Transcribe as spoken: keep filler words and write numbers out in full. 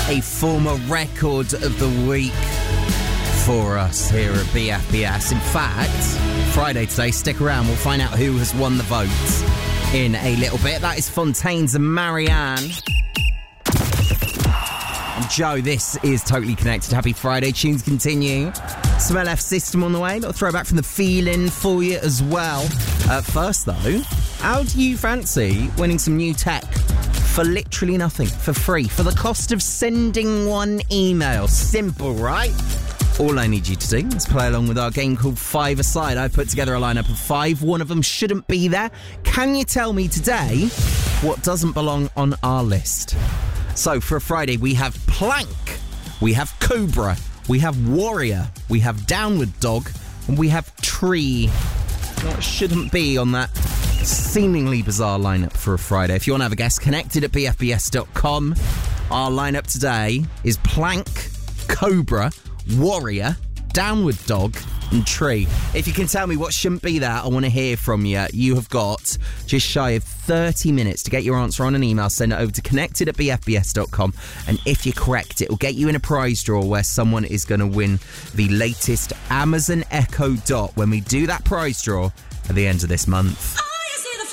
a former record of the week for us here at B F B S. In fact, Friday today, stick around, we'll find out who has won the votes in a little bit. That is Fontaines and Marianne. And Joe, this is Totally Connected. Happy Friday. Tunes continue. Some L F System on the way. A little throwback from the feeling for you as well. Uh, first, though, how do you fancy winning some new tech for literally nothing, for free, for the cost of sending one email? Simple, right? All I need you to do is play along with our game called Five Aside. I put together a lineup of five. One of them shouldn't be there. Can you tell me today what doesn't belong on our list? So for a Friday, we have Plank, we have Cobra, we have Warrior, we have Downward Dog, and we have Tree. What shouldn't be on that seemingly bizarre lineup for a Friday? If you want to have a guess, connected at b f b s dot com. Our lineup today is Plank, Cobra, Warrior, Downward Dog, and Tree. If you can tell me what shouldn't be there, I want to hear from you. You have got just shy of thirty minutes to get your answer on an email. Send it over to connected at b f b s dot com. And if you're correct, it will get you in a prize draw where someone is going to win the latest Amazon Echo Dot when we do that prize draw at the end of this month.